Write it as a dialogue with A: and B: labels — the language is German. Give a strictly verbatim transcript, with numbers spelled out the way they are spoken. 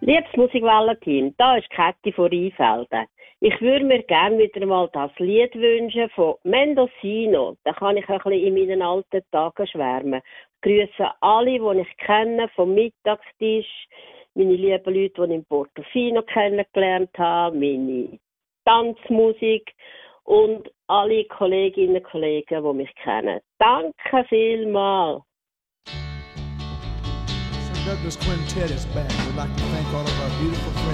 A: Liebes Musikwellen-Team, da ist Käthi von Rheinfelden. Ich würde mir gerne wieder mal das Lied wünschen von Mendocino. Da kann ich ein bisschen in meinen alten Tagen schwärmen. Ich grüße alle, die ich kenne, vom Mittagstisch, meine lieben Leute, die ich in Portofino kennengelernt habe, meine Tanzmusik und alle Kolleginnen und Kollegen, die mich kennen. Danke vielmals.
B: Douglas Quintet is back. We'd like to thank all of our beautiful friends.